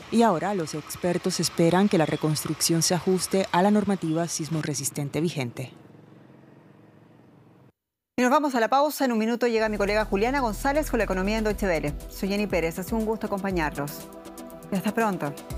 Y ahora los expertos esperan que la reconstrucción se ajuste a la normativa sismorresistente vigente. Y nos vamos a la pausa. En un minuto llega mi colega Juliana González con la economía en Deutsche Welle. Soy Jenny Pérez. Ha sido un gusto acompañarlos. Y hasta pronto.